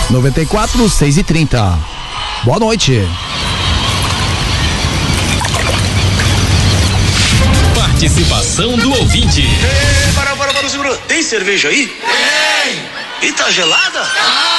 94 6h30. Boa noite. Participação do ouvinte. Para, segura. Tem cerveja aí? Tem! E tá gelada?